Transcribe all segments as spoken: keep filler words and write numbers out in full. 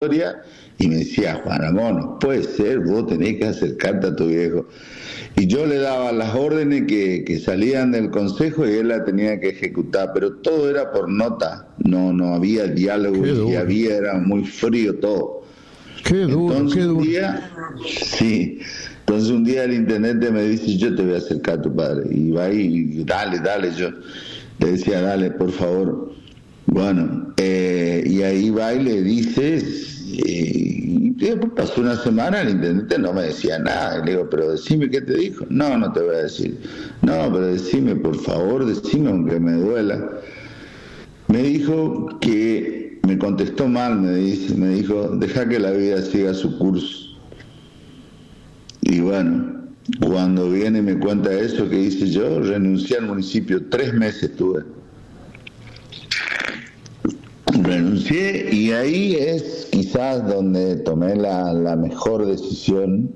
historia y me decía, Juan Ramón, no puede ser, vos tenés que acercarte a tu viejo. Y yo le daba las órdenes que, que salían del consejo y él la tenía que ejecutar, pero todo era por nota, no, no había diálogo, y si había era muy frío todo. Qué duro, entonces, qué duro. Un día, sí, entonces un día el intendente me dice, yo te voy a acercar a tu padre, y va y dale, dale, yo le decía, dale, por favor. Bueno, eh, y ahí va y le dice, y después pasó una semana, el intendente no me decía nada, y le digo, pero decime qué te dijo. No, no te voy a decir. No, pero decime, por favor, decime aunque me duela. Me dijo que, me contestó mal, me dice, me dijo, deja que la vida siga su curso. Y bueno, cuando viene y me cuenta eso que hice yo, renuncié al municipio, tres meses tuve. Renuncié y ahí es quizás donde tomé la, la mejor decisión,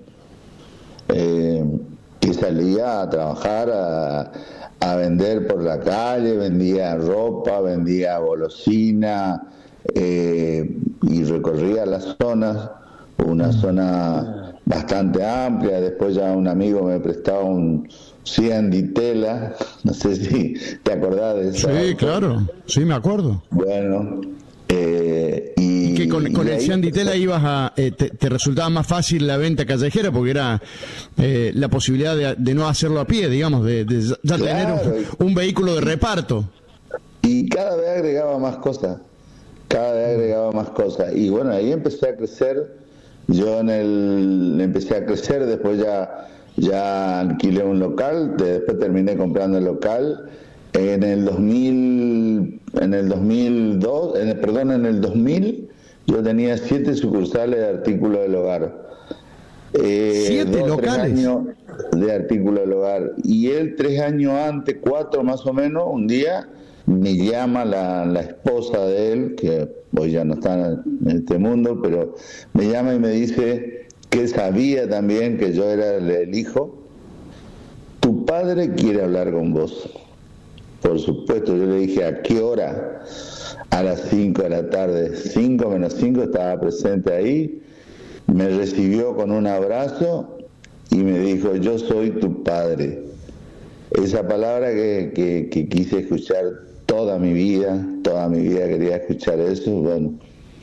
eh, que salía a trabajar, a, a vender por la calle, vendía ropa, vendía golosina, eh, y recorría las zonas, una zona bastante amplia. Después ya un amigo me prestaba un Cian Di Tela, no sé si te acordás de eso. Sí, claro, sí me acuerdo. Bueno, eh, y, y que con, con y el Cian Di Tela ibas a, eh, te, te resultaba más fácil la venta callejera porque era eh, la posibilidad de, de no hacerlo a pie, digamos, de, de ya claro, tener un, un vehículo de reparto. Y cada vez agregaba más cosas, cada vez agregaba más cosas. Y bueno, ahí empecé a crecer, yo en el empecé a crecer, después ya ya alquilé un local, después terminé comprando el local. En el dos mil, en el dos mil dos, en el, perdón, en el dos mil yo tenía siete sucursales de artículos del hogar. Eh, ¿Siete dos, locales? Tres años de artículos del hogar. Y él tres años antes, cuatro más o menos, un día me llama la, la esposa de él, que hoy ya no está en este mundo, pero me llama y me dice que sabía también que yo era el, el hijo. Tu padre quiere hablar con vos. Por supuesto, yo le dije, ¿a qué hora? A las cinco de la tarde, cinco menos cinco, estaba presente ahí, me recibió con un abrazo y me dijo, yo soy tu padre. Esa palabra que, que, que quise escuchar toda mi vida, toda mi vida quería escuchar eso, bueno,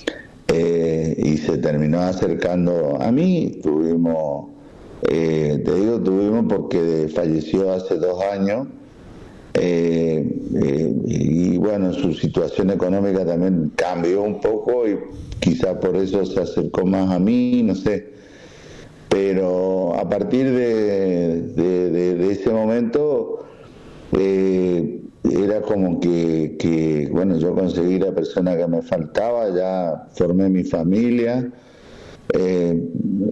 eh, y se terminó acercando a mí. Tuvimos, eh, te digo tuvimos porque falleció hace dos años, eh, eh, y bueno, su situación económica también cambió un poco y quizás por eso se acercó más a mí, no sé. Pero a partir de, de, de, de ese momento eh, era como que, que, bueno, yo conseguí la persona que me faltaba, ya formé mi familia, eh,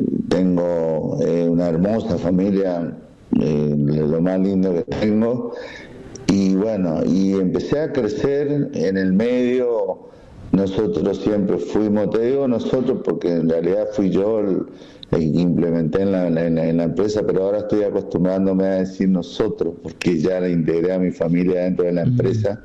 tengo eh, una hermosa familia, eh, lo más lindo que tengo, y bueno, y empecé a crecer en el medio. Nosotros siempre fuimos, te digo nosotros porque en realidad fui yo el que implementé en la, en, la, en la empresa, pero ahora estoy acostumbrándome a decir nosotros porque ya la integré a mi familia dentro de la empresa.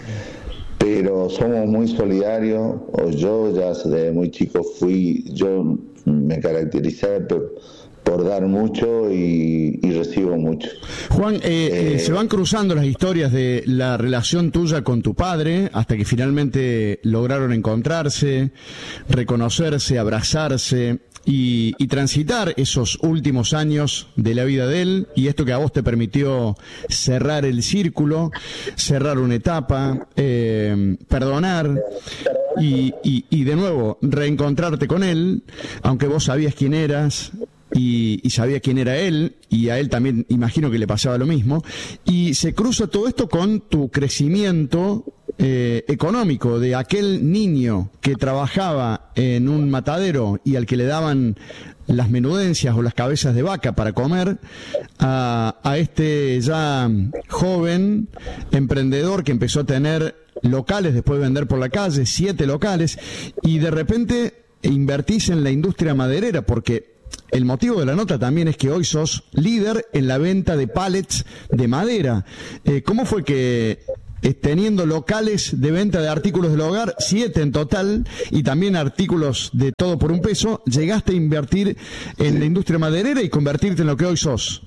Pero somos muy solidarios, o yo ya desde muy chico fui, yo me caracterizaba por, por dar mucho y, y recibo mucho. Juan, eh, eh, eh, se van cruzando las historias de la relación tuya con tu padre hasta que finalmente lograron encontrarse, reconocerse, abrazarse y, y transitar esos últimos años de la vida de él, y esto que a vos te permitió cerrar el círculo, cerrar una etapa, eh, perdonar y, y, y de nuevo reencontrarte con él, aunque vos sabías quién eras y, y sabía quién era él, y a él también imagino que le pasaba lo mismo, y se cruza todo esto con tu crecimiento eh, económico de aquel niño que trabajaba en un matadero y al que le daban las menudencias o las cabezas de vaca para comer, a, a este ya joven emprendedor que empezó a tener locales, después de vender por la calle, siete locales, y de repente invertís en la industria maderera, porque el motivo de la nota también es que hoy sos líder en la venta de pallets de madera. Eh, ¿Cómo fue que eh, teniendo locales de venta de artículos del hogar, siete en total, y también artículos de todo por un peso, llegaste a invertir en la industria maderera y convertirte en lo que hoy sos.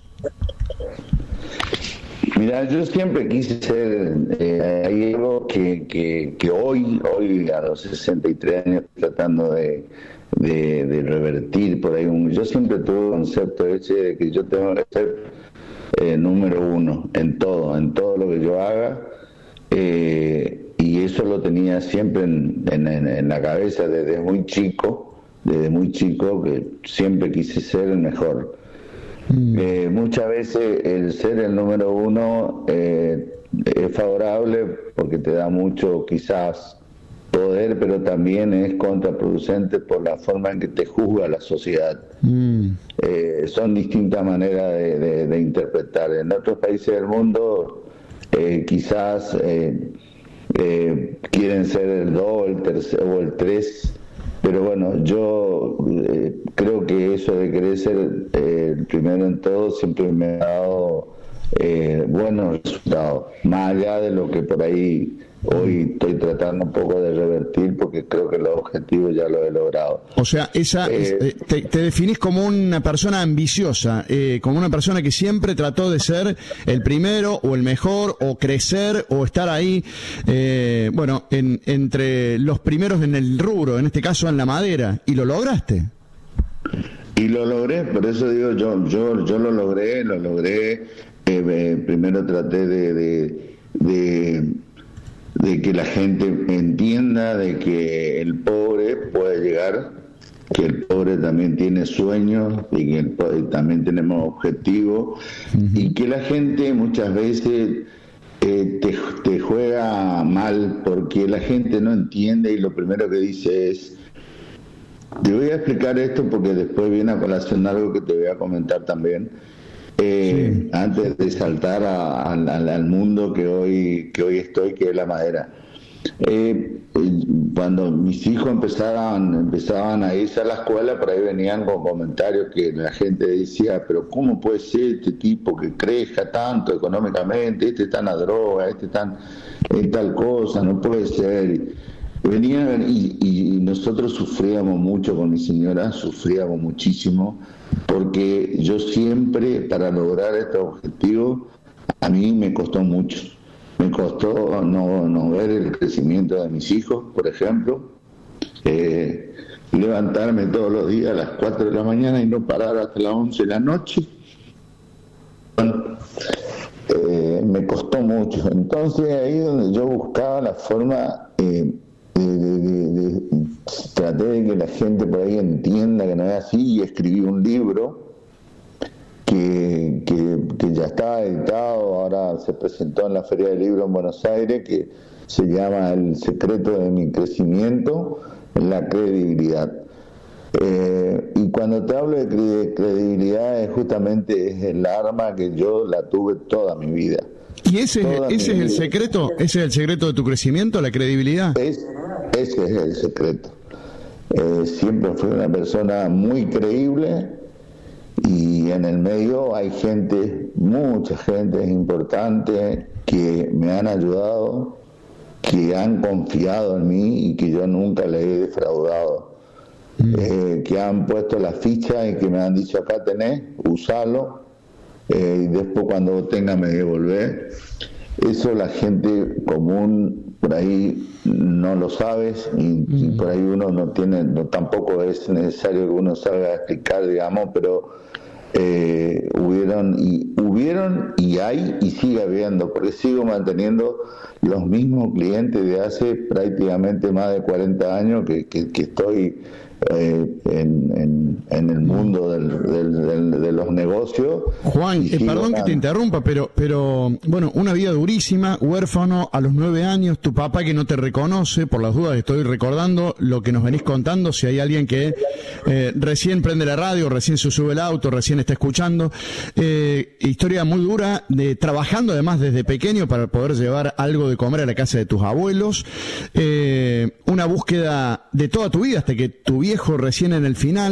Mira, yo siempre quise ser eh, hay algo que, que, que hoy, hoy a los sesenta y tres años, tratando de, de, de revertir por ahí. Un, yo siempre tuve el concepto ese de que yo tengo que ser eh, número uno en todo, en todo lo que yo haga, eh, y eso lo tenía siempre en, en, en la cabeza desde muy chico, desde muy chico, que siempre quise ser el mejor. Eh, muchas veces el ser el número uno eh, es favorable porque te da mucho quizás poder, pero también es contraproducente por la forma en que te juzga la sociedad. Mm. Eh, son distintas maneras de, de, de interpretar. En otros países del mundo eh, quizás eh, eh, quieren ser el dos, el tercero o el tres. Pero bueno, yo eh, creo que eso de querer ser eh, el primero en todo siempre me ha dado eh, buenos resultados, más allá de lo que por ahí hoy estoy tratando un poco de revertir, porque creo que los objetivos ya los he logrado. O sea, esa eh, te, te definís como una persona ambiciosa, eh, como una persona que siempre trató de ser el primero o el mejor, o crecer, o estar ahí, eh, bueno, en, entre los primeros en el rubro, en este caso en la madera, y lo lograste. Y lo logré, por eso digo, yo yo yo lo logré, lo logré, eh, eh, primero traté de... de, de de que la gente entienda de que el pobre puede llegar, que el pobre también tiene sueños y que el pobre, también tenemos objetivos, uh-huh. Y que la gente muchas veces eh, te, te juega mal porque la gente no entiende y lo primero que dice es: te voy a explicar esto porque después viene a colación algo que te voy a comentar también. Eh, sí. Antes de saltar a, a, al mundo que hoy que hoy estoy, que es la madera. Eh, cuando mis hijos empezaban empezaban a irse a la escuela, por ahí venían con comentarios que la gente decía: pero ¿cómo puede ser este tipo que crezca tanto económicamente? Este está en la droga, este está en tal cosa, no puede ser. Venían y, y nosotros sufríamos mucho con mi señora, sufríamos muchísimo, porque yo siempre, para lograr estos objetivos, a mí me costó mucho. Me costó no, no ver el crecimiento de mis hijos, por ejemplo, eh, levantarme todos los días a las cuatro de la mañana y no parar hasta las once de la noche. Bueno, eh, me costó mucho. Entonces ahí es donde yo buscaba la forma... Eh, De, de, de, de, traté de que la gente por ahí entienda que no es así, y escribí un libro que, que, que ya está editado, ahora se presentó en la Feria del Libro en Buenos Aires, que se llama El secreto de mi crecimiento, la credibilidad. Eh, y cuando te hablo de credibilidad, es justamente es el arma que yo la tuve toda mi vida. ¿Y ese, ese es el secreto? ¿Ese es el secreto de tu crecimiento, la credibilidad? Es, ese es el secreto. Eh, siempre fui una persona muy creíble, y en el medio hay gente, mucha gente importante, que me han ayudado, que han confiado en mí y que yo nunca les he defraudado. Mm. Eh, que han puesto la ficha y que me han dicho: acá tenés, usalo. Eh, y después cuando tenga me devolver. Eso la gente común por ahí no lo sabes, y, mm. y por ahí uno no tiene, no, tampoco es necesario que uno salga a explicar, digamos, pero eh, hubieron y hubieron y hay y sigue habiendo, porque sigo manteniendo los mismos clientes de hace prácticamente más de cuarenta años que, que, que estoy Eh, en, en, en el mundo del, del, del, de los negocios. Juan, eh, perdón que te interrumpa, pero pero bueno, una vida durísima, huérfano a los nueve años, tu papá que no te reconoce, por las dudas estoy recordando lo que nos venís contando, si hay alguien que eh, recién prende la radio, recién se sube el auto, recién está escuchando, eh, historia muy dura, de trabajando además desde pequeño para poder llevar algo de comer a la casa de tus abuelos, eh, una búsqueda de toda tu vida hasta que tu viejo recién en el final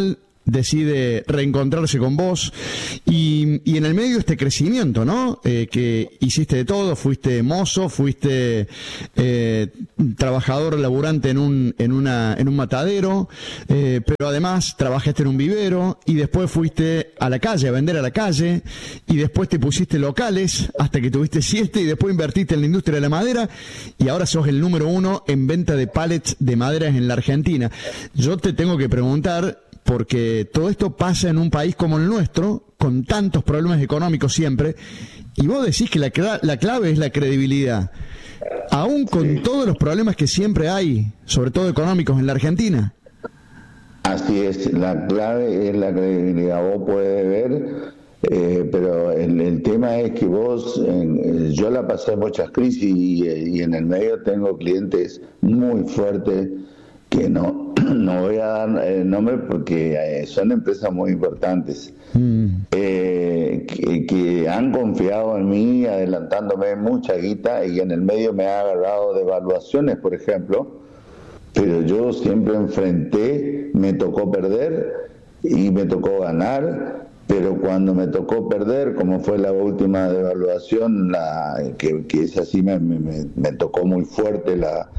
decide reencontrarse con vos y, y en el medio este crecimiento, ¿no? Eh, que hiciste de todo, fuiste mozo, fuiste eh, trabajador laburante en un en una en un matadero, eh, pero además trabajaste en un vivero y después fuiste a la calle a vender a la calle y después te pusiste locales hasta que tuviste siete y después invertiste en la industria de la madera y ahora sos el número uno en venta de pallets de maderas en la Argentina. Yo te tengo que preguntar, porque todo esto pasa en un país como el nuestro, con tantos problemas económicos siempre, y vos decís que la, la clave es la credibilidad, aún con sí. todos los problemas que siempre hay, sobre todo económicos en la Argentina. Así es, la clave es la credibilidad. Vos podés ver, eh, pero el, el tema es que vos, eh, yo la pasé muchas crisis y, y en el medio tengo clientes muy fuertes que no, no voy a dar eh, nombre porque eh, son empresas muy importantes, mm. eh, que, que han confiado en mí adelantándome mucha guita y en el medio me ha agarrado de evaluaciones, por ejemplo, pero yo siempre enfrenté, me tocó perder y me tocó ganar, pero cuando me tocó perder, como fue la última devaluación, la, que, que es así, me, me, me tocó muy fuerte la...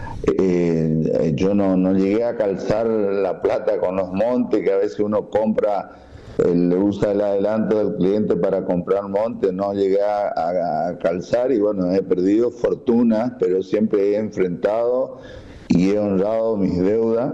Eh, yo no, no llegué a calzar la plata con los montes, que a veces uno compra, el, usa el adelanto del cliente para comprar montes, no llegué a, a, a calzar y bueno, he perdido fortuna, pero siempre he enfrentado y he honrado mis deudas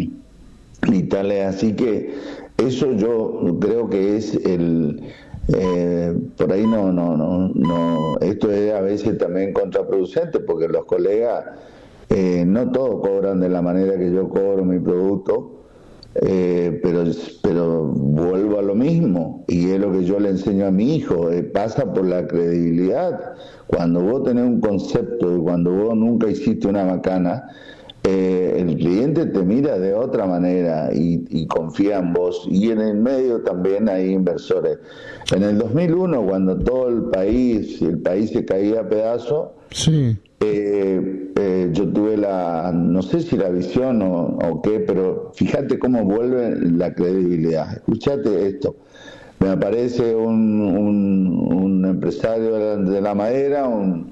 y tal es así que eso yo creo que es el... Eh, por ahí no, no, no, no, esto es a veces también contraproducente porque los colegas Eh, no todos cobran de la manera que yo cobro mi producto, eh, pero, pero vuelvo a lo mismo, y es lo que yo le enseño a mi hijo, eh, pasa por la credibilidad. Cuando vos tenés un concepto y cuando vos nunca hiciste una macana, eh, el cliente te mira de otra manera y, y confía en vos, y en el medio también hay inversores. En el dos mil uno, cuando todo el país, el país se caía a pedazos, sí. Eh, eh, yo tuve la, no sé si la visión o, o qué, pero fíjate cómo vuelve la credibilidad. Escuchate esto, me aparece un, un, un empresario de la, de la madera, un,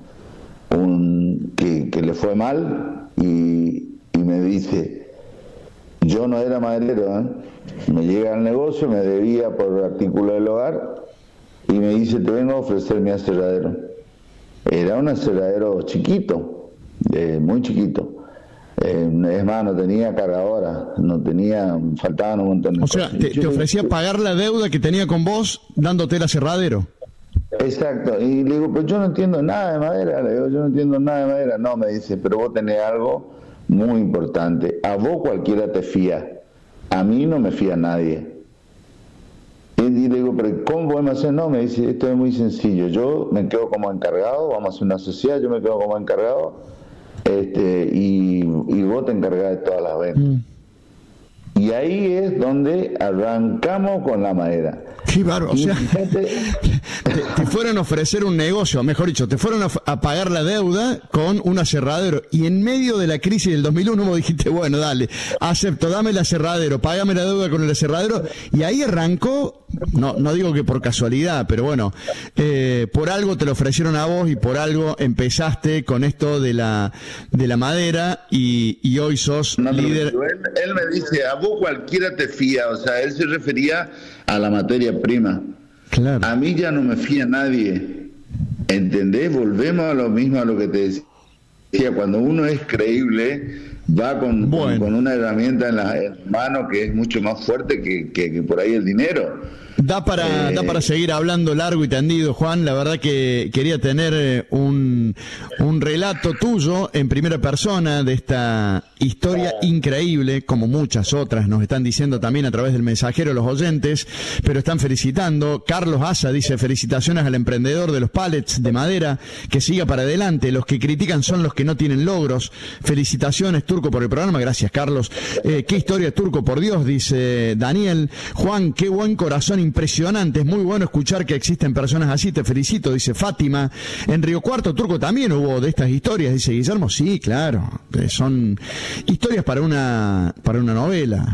un que, que le fue mal y, y me dice, yo no era maderero, ¿eh? Me llega al negocio, me debía por artículo del hogar y me dice, te vengo a ofrecer mi aserradero. Era un aserradero chiquito, eh, muy chiquito. Eh, es más, no tenía cargadora, no tenía, faltaban un montón de cosas. O sea, te, te ofrecía pagar la deuda que tenía con vos dándote el aserradero. Exacto, y le digo, pero yo no entiendo nada de madera, le digo, yo no entiendo nada de madera. No, me dice, pero vos tenés algo muy importante, a vos cualquiera te fía, a mí no me fía nadie. Y le digo, pero ¿cómo podemos hacer? No, me dice, esto es muy sencillo, yo me quedo como encargado, vamos a hacer una sociedad, yo me quedo como encargado, este y, y vos te encargás de todas las ventas. Mm. Y ahí es donde arrancamos con la madera. Qué bárbaro, o sea, te, te fueron a ofrecer un negocio, mejor dicho, te fueron a, a pagar la deuda con un aserradero, y en medio de la crisis del dos mil uno vos dijiste, bueno, dale, acepto, dame el aserradero, págame la deuda con el aserradero, y ahí arrancó, no no digo que por casualidad, pero bueno, eh, por algo te lo ofrecieron a vos y por algo empezaste con esto de la de la madera y, y hoy sos no, líder. Él, él me dice, a vos cualquiera te fía, o sea, él se refería a la materia prima. Claro. A mí ya no me fía nadie. ¿Entendés? Volvemos a lo mismo, a lo que te decía. Cuando uno es creíble, va con, bueno. con, con una herramienta en la mano que es mucho más fuerte que, que, que por ahí el dinero. Da para, eh... da para seguir hablando largo y tendido, Juan. La verdad que quería tener un, un relato tuyo en primera persona de esta historia increíble, como muchas otras nos están diciendo también a través del mensajero los oyentes, pero están felicitando. Carlos Asa dice, felicitaciones al emprendedor de los pallets de madera, que siga para adelante, los que critican son los que no tienen logros. Felicitaciones, Turco, por el programa. Gracias, Carlos. Eh, qué historia, Turco, por Dios, dice Daniel. Juan, qué buen corazón, impresionante, es muy bueno escuchar que existen personas así, te felicito, dice Fátima. En Río Cuarto, Turco, también hubo de estas historias, dice Guillermo. Sí, claro, son historias para una para una novela,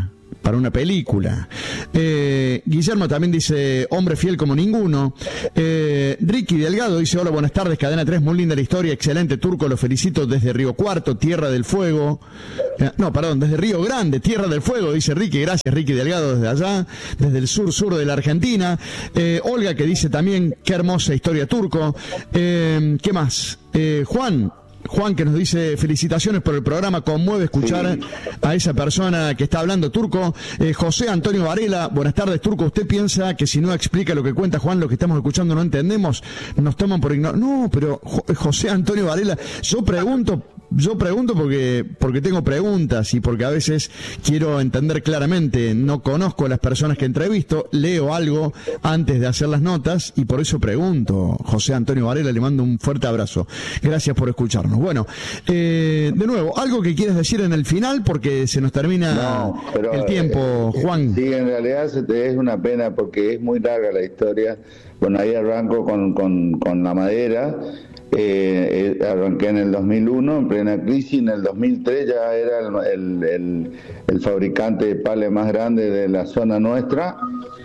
para una película. Eh, Guillermo también dice, hombre fiel como ninguno. Eh, Ricky Delgado dice, hola, buenas tardes, Cadena tres, muy linda la historia, excelente, Turco, lo felicito desde Río Cuarto, Tierra del Fuego. Eh, no, perdón, desde Río Grande, Tierra del Fuego, dice Ricky, gracias Ricky Delgado desde allá, desde el sur, sur de la Argentina. Eh, Olga que dice también, qué hermosa historia, Turco. Eh, ¿Qué más? Eh, Juan, Juan que nos dice, felicitaciones por el programa, conmueve escuchar sí. a esa persona que está hablando, Turco. Eh, José Antonio Varela, buenas tardes, Turco, ¿usted piensa que si no explica lo que cuenta Juan, lo que estamos escuchando no entendemos? Nos toman por ignorar. No, pero José Antonio Varela, yo pregunto... Yo pregunto porque porque tengo preguntas y porque a veces quiero entender claramente. No conozco a las personas que entrevisto, leo algo antes de hacer las notas y por eso pregunto. José Antonio Varela, le mando un fuerte abrazo. Gracias por escucharnos. Bueno, eh, de nuevo, algo que quieres decir en el final porque se nos termina no, pero, el tiempo, eh, Juan. Sí, en realidad es una pena porque es muy larga la historia. Bueno, ahí arranco con, con, con la madera. Eh, arranqué en el dos mil uno en plena crisis, en el dos mil tres ya era el, el, el, el fabricante de palets más grande de la zona nuestra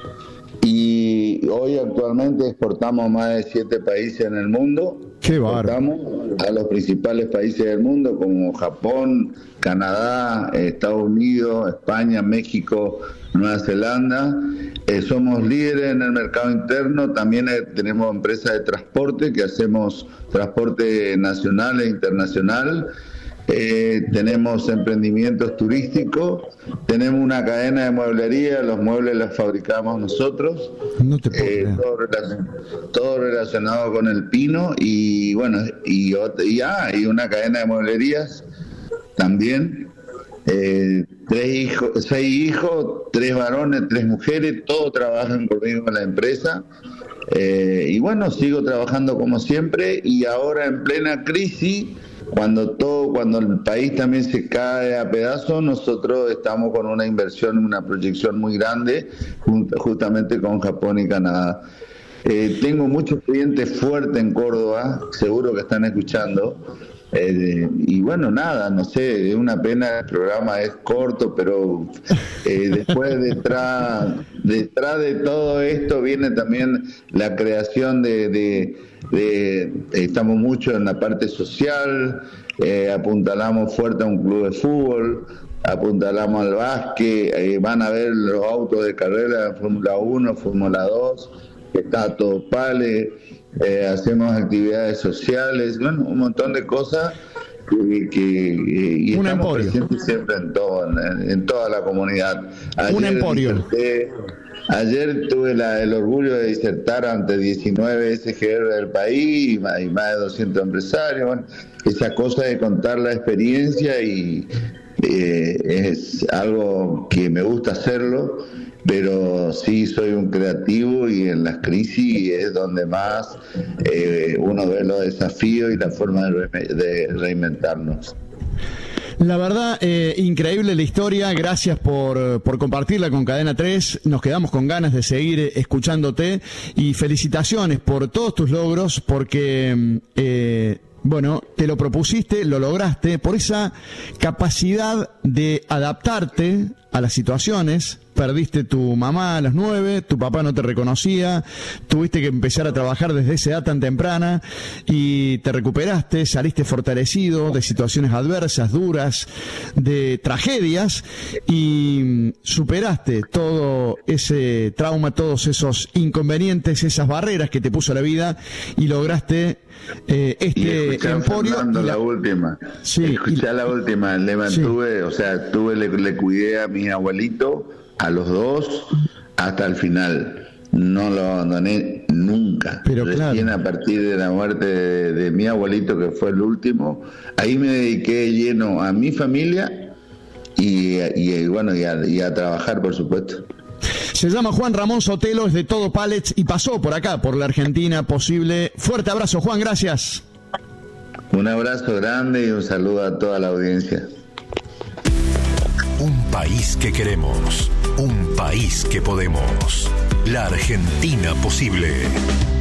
y hoy actualmente exportamos más de siete países en el mundo. Qué bárbaro. Exportamos a los principales países del mundo como Japón, Canadá, Estados Unidos, España, México, Nueva Zelanda. Eh, somos líderes en el mercado interno, también eh, tenemos empresas de transporte que hacemos transporte nacional e internacional, eh, tenemos emprendimientos turísticos, tenemos una cadena de mueblería, los muebles los fabricamos nosotros, no te puedo eh, todo, relacion, todo relacionado con el pino y bueno, y, y, ah, y una cadena de mueblerías también. Eh, tres hijos, seis hijos, tres varones, tres mujeres, todos trabajan conmigo en la empresa eh, y bueno, sigo trabajando como siempre y ahora en plena crisis, cuando todo, cuando el país también se cae a pedazos, nosotros estamos con una inversión, una proyección muy grande, justamente con Japón y Canadá. Eh, tengo muchos clientes fuertes en Córdoba, seguro que están escuchando. Eh, y bueno, nada, no sé, es una pena, el programa es corto, pero eh, después detrás, detrás de todo esto viene también la creación de, de, de estamos mucho en la parte social, eh, apuntalamos fuerte a un club de fútbol, apuntalamos al básquet, eh, van a ver los autos de carrera de Fórmula uno, Fórmula dos, que está todo pale. Eh, hacemos actividades sociales, bueno, un montón de cosas que, que y un estamos emporio. presentes siempre en todo, en, en toda la comunidad. Ayer un emporio. Diserté, ayer tuve la, el orgullo de disertar ante diecinueve S G R del país y más, y más de doscientos empresarios. Bueno, esa cosa de contar la experiencia y eh, es algo que me gusta hacerlo. Pero sí soy un creativo y en las crisis es donde más eh, uno ve los desafíos y la forma de, re- de reinventarnos. La verdad, eh, increíble la historia, gracias por, por compartirla con Cadena tres, nos quedamos con ganas de seguir escuchándote y felicitaciones por todos tus logros porque... Eh, Bueno, te lo propusiste, lo lograste, por esa capacidad de adaptarte a las situaciones. Perdiste tu mamá a las nueve, tu papá no te reconocía, tuviste que empezar a trabajar desde esa edad tan temprana y te recuperaste, saliste fortalecido de situaciones adversas, duras, de tragedias y superaste todo ese trauma, todos esos inconvenientes, esas barreras que te puso la vida y lograste eh, este emporio. Y la, la última, sí, escuchá y, la última, le mantuve, sí. o sea, tuve, le, le cuidé a mi abuelito, a los dos, hasta el final. No lo abandoné nunca. Pero Recién claro. a partir de la muerte de, de mi abuelito, que fue el último, ahí me dediqué lleno a mi familia y, y bueno, y a, y a trabajar, por supuesto. Se llama Juan Ramón Sotelo, es de Todo Pallets y pasó por acá, por la Argentina posible. Fuerte abrazo, Juan, gracias. Un abrazo grande y un saludo a toda la audiencia. Un país que queremos, un país que podemos. La Argentina posible.